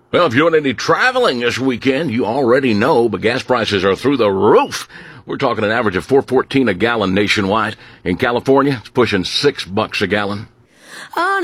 Well, if you're doing any traveling this weekend, you already know, but gas prices are through the roof. We're talking an average of $4.14 a gallon nationwide. In California, it's pushing $6 a gallon.